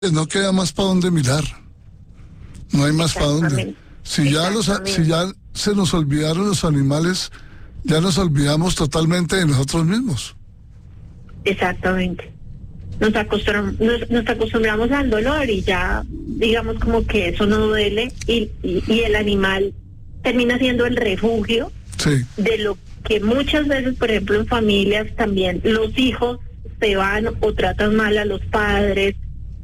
no queda más para dónde mirar. No hay más para dónde. Si ya se nos olvidaron los animales, ya nos olvidamos totalmente de nosotros mismos. Exactamente. Nos acostumbramos al dolor y ya digamos como que eso no duele y el animal termina siendo el refugio de lo que muchas veces, por ejemplo, en familias también los hijos se van o tratan mal a los padres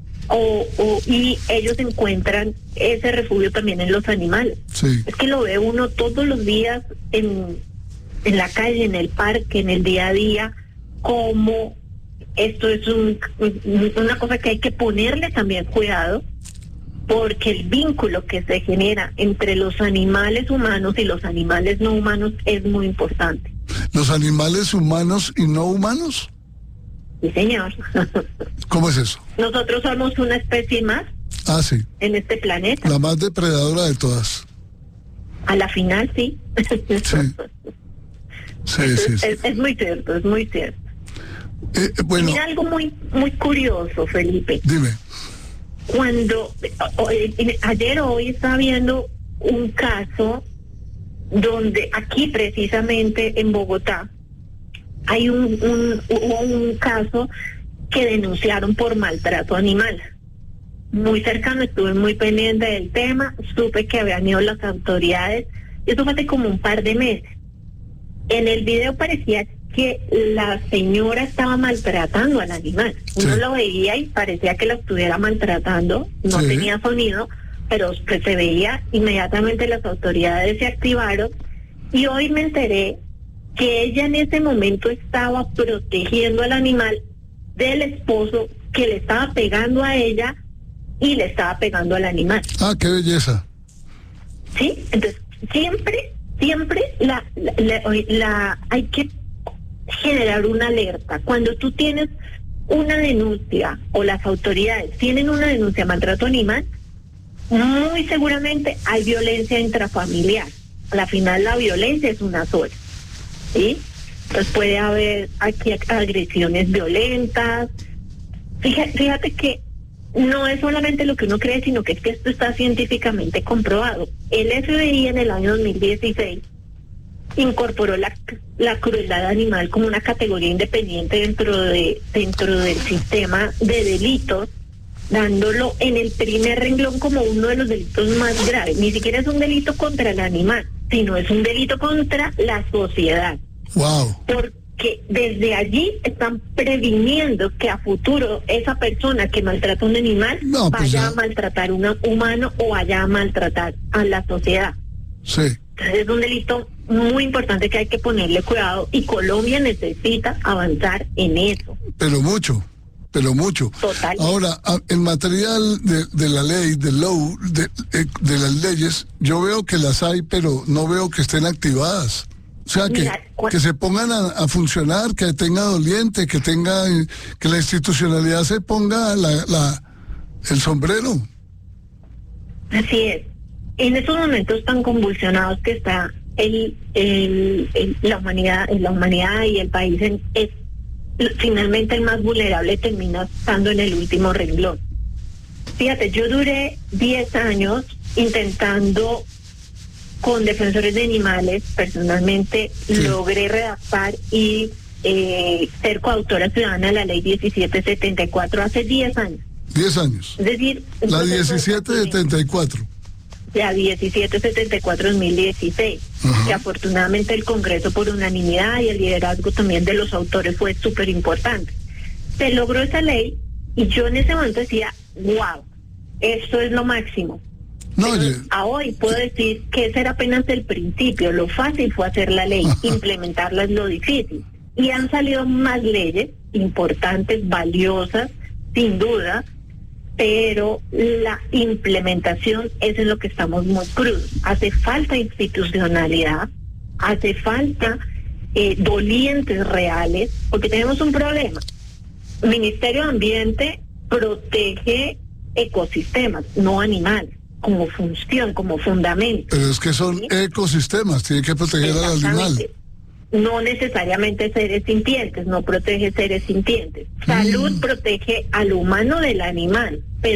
y ellos encuentran ese refugio también en los animales. Es que lo ve uno todos los días en la calle, en el parque, en el día a día, como esto es una cosa que hay que ponerle también cuidado, porque el vínculo que se genera entre los animales humanos y los animales no humanos es muy importante. ¿Los animales humanos y no humanos? Sí, señor. ¿Cómo es eso? Nosotros somos una especie más en este planeta. La más depredadora de todas. A la final, sí. Sí. Es muy cierto, es muy cierto. Bueno. Mira algo muy curioso, Felipe. Dime. Cuando ayer o hoy estaba viendo un caso donde aquí precisamente en Bogotá hay hubo un caso que denunciaron por maltrato animal. Muy cercano, estuve muy pendiente del tema, supe que habían ido las autoridades, y eso fue hace como un par de meses. En el video parecía que la señora estaba maltratando al animal. Uno lo veía y parecía que la estuviera maltratando, no tenía sonido, pero pues se veía. Inmediatamente las autoridades se activaron y hoy me enteré que ella en ese momento estaba protegiendo al animal del esposo que le estaba pegando a ella y le estaba pegando al animal. Ah, qué belleza. Sí, entonces siempre hay que generar una alerta. Cuando tú tienes una denuncia o las autoridades tienen una denuncia de maltrato animal, muy seguramente hay violencia intrafamiliar. A la final la violencia es una sola, ¿sí? Entonces puede haber aquí agresiones violentas. Fíjate que no es solamente lo que uno cree, sino que es que esto está científicamente comprobado. El FBI en el año 2016 incorporó la crueldad animal como una categoría independiente dentro del sistema de delitos, dándolo en el primer renglón como uno de los delitos más graves. Ni siquiera es un delito contra el animal, sino es un delito contra la sociedad. Wow. Porque desde allí están previniendo que a futuro esa persona que maltrata a un animal vaya a maltratar a un humano o vaya a maltratar a la sociedad. Sí. Entonces es un delito muy importante que hay que ponerle cuidado y Colombia necesita avanzar en eso. Pero mucho. Total. Ahora, en materia de la ley, del law, de las leyes, yo veo que las hay, pero no veo que estén activadas. O sea, que se pongan a funcionar, que tenga doliente, que la institucionalidad se ponga el sombrero. Así es. En estos momentos tan convulsionados que está la humanidad y el país, finalmente el más vulnerable termina estando en el último renglón. Fíjate, yo duré 10 años intentando con defensores de animales, personalmente logré redactar y ser coautora ciudadana de la ley 1774 hace 10 años. 10 años. Es decir, la 1774. La 1774-2016, que afortunadamente el Congreso por unanimidad y el liderazgo también de los autores fue súper importante. Se logró esa ley y yo en ese momento decía, wow, esto es lo máximo. A hoy puedo decir que ese era apenas el principio. Lo fácil fue hacer la ley, implementarla es lo difícil. Y han salido más leyes importantes, valiosas, sin duda, pero la implementación es en lo que estamos muy crudos. Hace falta institucionalidad, hace falta dolientes reales, porque tenemos un problema. El Ministerio de Ambiente protege ecosistemas, no animales, como función, como fundamento. Pero es que son ecosistemas, tiene que proteger al animal. no necesariamente seres sintientes, no protege seres sintientes. Salud protege al humano del animal, pero